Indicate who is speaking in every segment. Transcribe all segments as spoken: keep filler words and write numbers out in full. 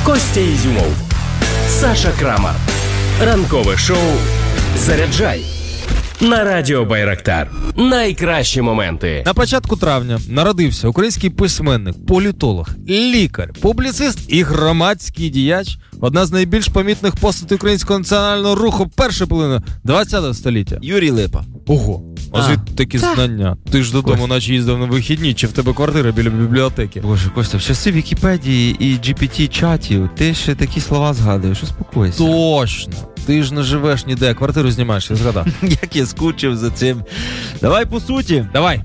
Speaker 1: Костя Ізюмов, Саша Крамар. Ранкове шоу «Заряджай» на Радіо Байрактар. Найкращі моменти.
Speaker 2: На початку травня народився український письменник, політолог, лікар, публіцист і громадський діяч. Одна з найбільш помітних постатей українського національного руху першої половини ХХ століття.
Speaker 3: Юрій Липа.
Speaker 2: Ого, а звідти такі знання? Ти ж додому наче їздив на вихідні, чи в тебе квартира біля бібліотеки?
Speaker 3: Боже, Костя, в часи Вікіпедії і джі пі ті-чатів ти ще такі слова згадуєш, успокойся.
Speaker 2: Точно. Ти ж не живеш ніде, квартиру знімаєш, я згадав.
Speaker 3: Як я скучив за цим. Давай по суті.
Speaker 2: Давай.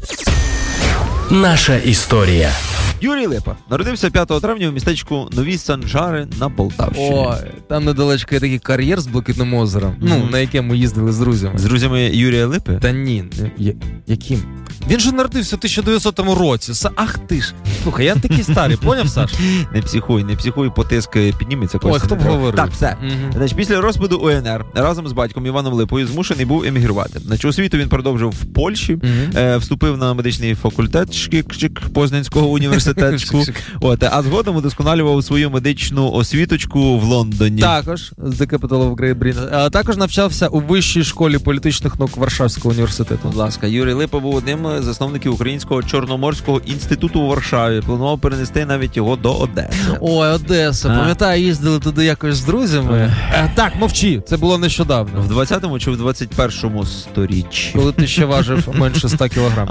Speaker 1: Наша історія.
Speaker 3: Юрій Липа народився п'ятого травня у містечку Нові Санжари на Полтавщині.
Speaker 2: Ой, там недалечко є такий кар'єр з Блакитним озером, mm-hmm. ну, на яке ми їздили з друзями.
Speaker 3: З друзями Юрія Липи?
Speaker 2: Та ні, я, яким? Він же народився в тисяча дев'ятсотому році. Ах ти ж. Слухай, я такий старий, поняв, Саш?
Speaker 3: Не психуй, не психуй, потиск підніметься.
Speaker 2: Ой, хто б говорив?
Speaker 3: Так, все.
Speaker 2: Mm-hmm.
Speaker 3: Значить, після розпаду О Ен Ер разом з батьком Іваном Липою змушений був емігрувати. Значить, освіту він продовжив в Польщі, mm-hmm. е, вступив на медичний факультет Шкік-Шкік Познанського університету. От, а згодом удосконалював свою медичну освіточку в Лондоні.
Speaker 2: Також, з The Capital of Great Britain. А також навчався у Вищій школі політичних наук Варшавського університету.
Speaker 3: Будь ласка, Юрій Липа був одним з засновників Українського Чорноморського інституту у Варшаві. Планував перенести навіть його до Одеси.
Speaker 2: Ой, Одеса. А? Пам'ятаю, їздили туди якось з друзями. А, так, мовчи, це було нещодавно.
Speaker 3: В двадцятому чи в двадцять першому сторіччі?
Speaker 2: Коли ти ще важив менше ста кілограмів.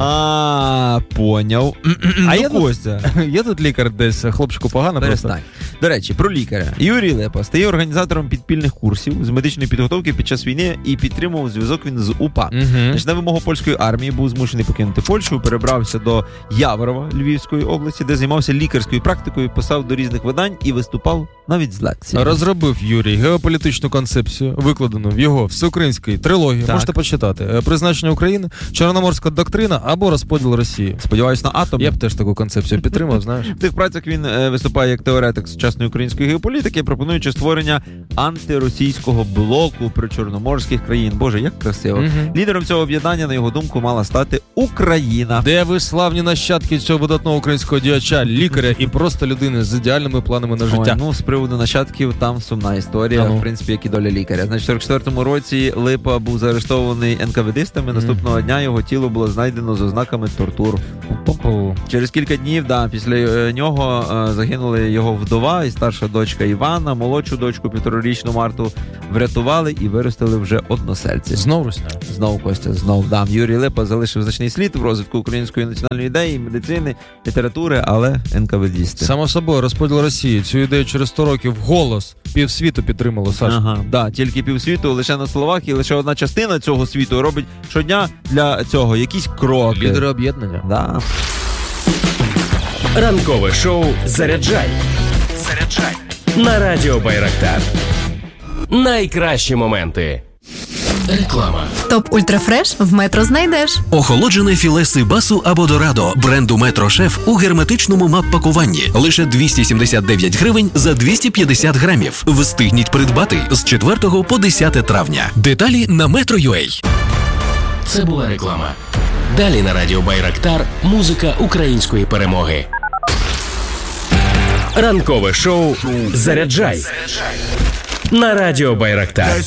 Speaker 3: А, поняв.
Speaker 2: А є Костя. Є тут лікар десь, хлопчику погано
Speaker 3: просто.
Speaker 2: Перестань.
Speaker 3: До речі, про лікаря. Юрій Липа стає організатором підпільних курсів з медичної підготовки під час війни і підтримував зв'язок він з УПА.
Speaker 2: Угу.
Speaker 3: Значить, на вимогу польської армії був змушений покинути Польщу, перебрався до Яворова Львівської області, де займався лікарською практикою, писав до різних видань і виступав навіть з лекціями.
Speaker 2: Розробив Юрій геополітичну концепцію, викладену в його всеукраїнській трилогії. Так. Можете почитати. Призначення України, Чорноморська доктрина або розподіл Росії.
Speaker 3: Сподіваюсь на атом.
Speaker 2: Я б теж таку концепцію підтримав, знаєш.
Speaker 3: В тих працях він е, виступає як теоретик сучасної української геополітики, пропонуючи створення антиросійського блоку при чорноморських країн. Боже, як красиво. Угу. Лідером цього об'єднання, на його думку, мала стати Україна.
Speaker 2: Де ви, славні нащадки цього видатного українського діяча, лікаря і просто людини з ідеальними планами на життя?
Speaker 3: Ой, ну, з приводу нащадків там сумна історія,
Speaker 2: а ну.
Speaker 3: в принципі, як і доля лікаря. Значить, в сорок четвертому році Липа був заарештований ен ка ве дистами. Mm. Наступного дня його тіло було знайдено з ознаками тортур.
Speaker 2: Пу-пу.
Speaker 3: Через кілька днів, да, після нього е, загинули його вдова і старша дочка Івана, молодшу дочку, півторарічну Марту, врятували і виростили вже односельці.
Speaker 2: Знов Русня?
Speaker 3: Знов, Костя, знов. Да. Юрій Липа залишив значний слід в розвитку української національної ідеї, медицини, літератури, але ен ка ве дісти.
Speaker 2: Само собою, розподіл Росії. Цю ідею через сто років голос півсвіту підтримало, Саша.
Speaker 3: Ага, да, тільки півсвіту, лише на словах, і лише одна частина цього світу робить щодня для цього якісь кроки.
Speaker 2: Лідери об'єднання.
Speaker 3: Да.
Speaker 1: Ранкове шоу «Заряджай». Заряджай. На Радіо Байрактар. Найкращі моменти. Реклама.
Speaker 4: Топ Ультрафреш в Метро знайдеш.
Speaker 5: Охолоджене філе сибасу або дорадо бренду Метро Шеф у герметичному мап-пакуванні. Лише двісті сімдесят дев'ять гривень за двісті п'ятдесят грамів. Встигніть придбати з четвертого по десяте травня. Деталі на метро крапка ю а.
Speaker 1: Це була реклама. Далі на Радіо Байрактар музика української перемоги. Ранкове шоу «Заряджай» на Радіо Байрактар.